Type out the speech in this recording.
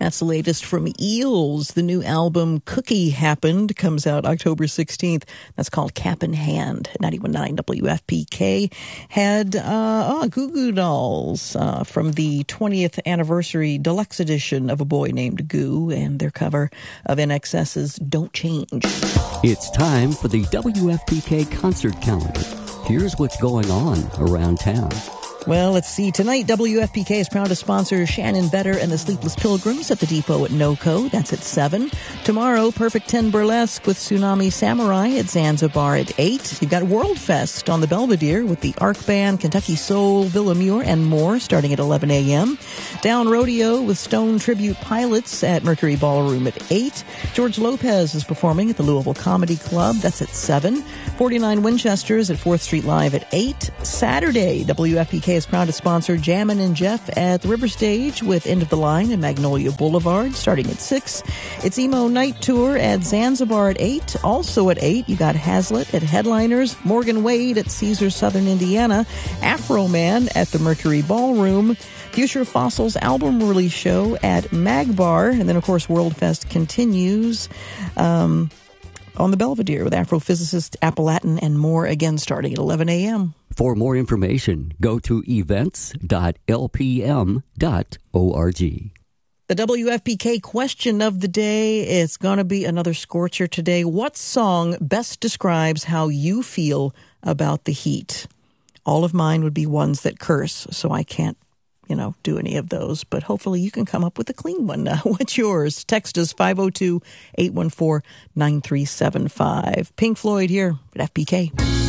That's the latest from Eels. The new album Cookie Happened comes out October 16th. That's called Cap in Hand. 91.9 WFPK had Goo Goo Dolls from the 20th anniversary deluxe edition of A Boy Named Goo and their cover of NXS's Don't Change. It's time for the WFPK concert calendar. Here's what's going on around town. Well, let's see. Tonight, WFPK is proud to sponsor Shannon Better and the Sleepless Pilgrims at the Depot at NOCO. That's at 7. Tomorrow, Perfect 10 Burlesque with Tsunami Samurai at Zanzibar at 8. You've got World Fest on the Belvedere with the Arc Band, Kentucky Soul, Villamure, and more starting at 11 a.m. Down Rodeo with Stone Tribute Pilots at Mercury Ballroom at 8. George Lopez is performing at the Louisville Comedy Club. That's at 7. 49 Winchester's at 4th Street Live at 8. Saturday, WFPK is proud to sponsor Jammin' and Jeff at the River Stage with End of the Line and Magnolia Boulevard starting at 6. It's Emo Night Tour at Zanzibar at 8. Also at 8, you got Hazlitt at Headliners, Morgan Wade at Caesars Southern Indiana, Afro Man at the Mercury Ballroom, Future Fossils album release show at Magbar, and then, of course, World Fest continues on the Belvedere with Afrophysicist Appalatin and more, again starting at 11 a.m. For more information, go to events.lpm.org. The WFPK question of the day is going to be another scorcher today. What song best describes how you feel about the heat? All of mine would be ones that curse, so I can't do any of those, but hopefully you can come up with a clean one. What's yours? Text us 502-814-9375. Pink Floyd here at FPK.